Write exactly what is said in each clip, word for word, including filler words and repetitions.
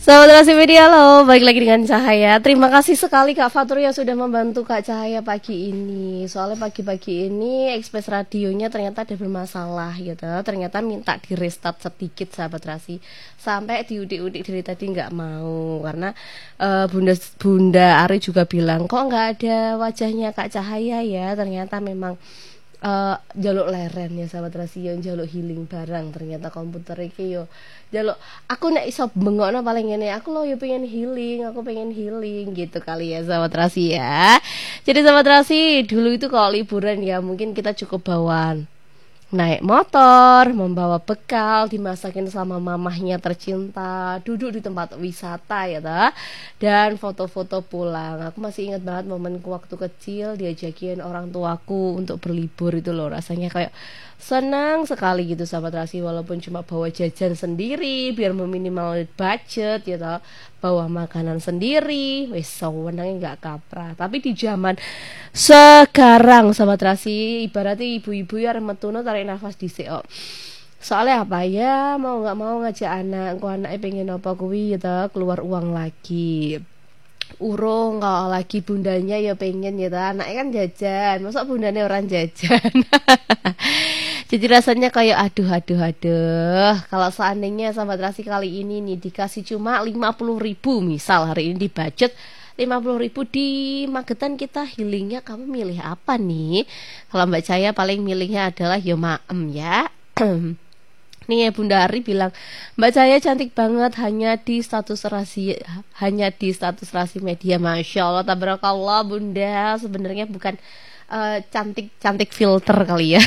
Sahabat Relasi Media, halo, balik lagi dengan Cahaya. Terima kasih sekali Kak Fatur yang sudah membantu Kak Cahaya pagi ini. Soalnya pagi-pagi ini Express radionya ternyata ada bermasalah gitu. Ternyata minta di restart sedikit sahabat Relasi. Sampai diudik-udik dari tadi nggak mau. Karena uh, Bunda Bunda Ari juga bilang, kok nggak ada wajahnya Kak Cahaya ya. Ternyata memang Uh, jaluk leren ya sahabat rasio, jaluk healing barang. Ternyata komputer iki yo jaluk aku nek iso bengokno paling ngene, aku lo yo pengen healing, aku pengen healing gitu kali ya sahabat rasi ya. Jadi sahabat rasi, dulu itu kalau liburan ya mungkin kita cukup bawaan naik motor, membawa bekal, dimasakin sama mamahnya tercinta, duduk di tempat wisata ya ta, dan foto-foto pulang. Aku masih ingat banget momenku waktu kecil diajakin orang tuaku untuk berlibur itu loh, rasanya kayak senang sekali gitu sahabat Rasi, walaupun cuma bawa jajan sendiri biar meminimal budget ya ta, bawa makanan sendiri, wes sewenangnya nggak kaprah. Tapi di zaman sekarang sahabat Rasi, ibaratnya ibu-ibu ya metuno tarik nafas dhisik kok. Soalnya apa ya, mau nggak mau ngajak anak, kok anaknya pengen apa kuwi ya ta, keluar uang lagi. Urung kalau lagi bundanya ya pengen ya ta, anaknya kan jajan, masa bundanya orang jajan. Jadi rasanya kayak aduh aduh aduh. Kalau seandainya sahabat Rasi kali ini nih dikasih cuma lima puluh ribu, misal hari ini di budget lima puluh ribu di Magetan, kita healingnya kamu milih apa nih? Kalau Mbak Cahaya paling milihnya adalah yo maem ya. Nih Bunda Ari bilang, Mbak Cahaya cantik banget hanya di status Rasi, hanya di status Rasi Media. Masya Allah, tabarakallah Bunda. Sebenarnya bukan uh, cantik cantik filter kali ya.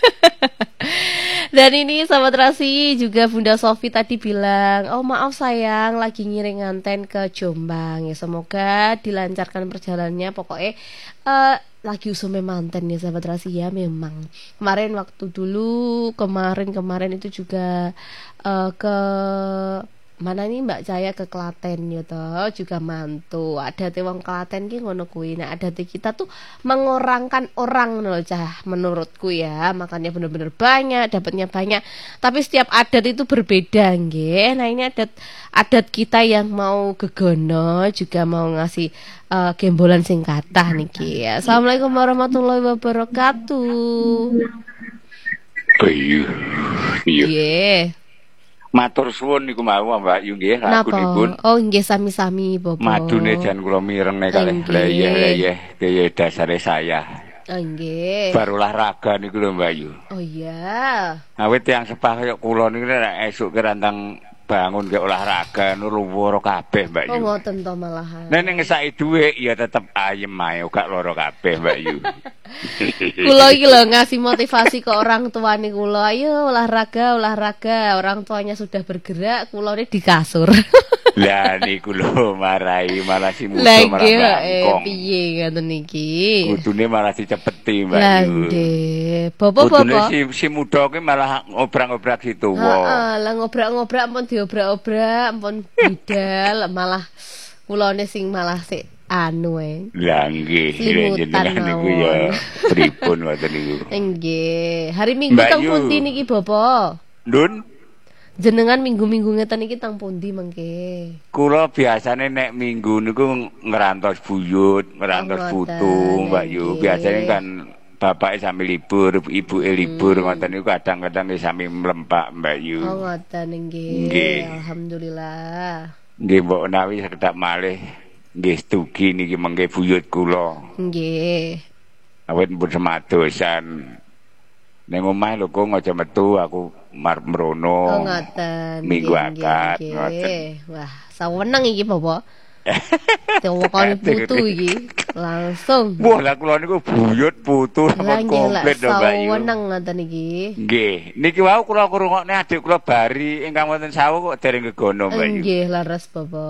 Dan ini sahabat Rasi juga Bunda Sofi tadi bilang, oh maaf sayang lagi ngiring nganten ke Jombang ya, semoga dilancarkan perjalanannya. Pokoknya uh, lagi usume manten ya sahabat Rasi ya. Memang kemarin waktu dulu kemarin-kemarin itu juga uh, ke mana nih Mbak Cahaya ke Klaten ya toh, juga mantu. Ada wong Klaten ki ngono kuwi. Nah, adat kita tuh mengorangkan orang loh Cah, menurutku ya. Makanya bener-bener banyak, dapatnya banyak. Tapi setiap adat itu berbeda nggih. Nah, ini adat adat kita yang mau gegono juga mau ngasih uh, gembolan sing kathah niki ya. Assalamualaikum warahmatullahi wabarakatuh. Iya. Iya. Matur suwun niku mau Mbak Yu nggih, lagunipun. Oh nggih, sami-sami Bobo. Madune jan kula mireng nek kalih leyeh-leyeh kaya dasare saya. Oh nggih. Bar olahraga niku lho Mbak Yu. Oh iya. Awit tiyang sepah kaya kula niku nek esuk ki rantang bangun ke olahraga nuru woro kabeh Mbak Yu. Oh ngoten to malahan. Nek ngesaki dhuwit ya tetep ayem ae gak loro kabeh Mbak Yu. Kula iki lho ngasih motivasi ke orang tua nih kula, ayo olahraga olahraga. Orang tuanya sudah bergerak, kula ini di kasur. Lah niku lho marai malah si muda malah bangkong. Eh piye ngoten niki? Kudune malah dicepeti Mbak Yu. Lah nggih. Bobo-bobo. Kudune si si muda ki malah ngobrak-ngobrak si tuwa. Heeh, lah ngobrak-ngobrak pun diobrak-obrak, pun bidal malah kulone sing malah sik anu e. Lah nggih, jenengan niku ya pripun ngoten niku. Nggih. Hari Minggu teng pundi niki, Bobo? Ndun. Jenengan minggu-minggu ngeten iki teng pundi mengke? Kula biasane nek minggu niku ngerantos buyut, ngerantos putu, Mbak Yu. Biasane kan bapake sami libur, ibuke libur, hmm. ngoten niku kadang-kadang sami mlempak Mbak Yu. Oh ngoten nggih. Nggih. Alhamdulillah. Nggih mbok menawi sekedap malih nggih stugi niki mengke buyut kula. Nggih. Awit pun semadosan. Ning omah lho kok aja metu, aku marep mrono. Oh ngoten. Minggu akad ngoten. Wah, saweneng iki Bapak. Tewokane putu iki langsung. Wah, lah kula niku buyut putu sampun komplit lho Mbak Yu. Saweneng ngoten iki. Nggih, niki wau kula krungokne adik kula Bari ingkang wonten sawu kok dereng gegono Mbak Yu. Nggih, leres Bapak.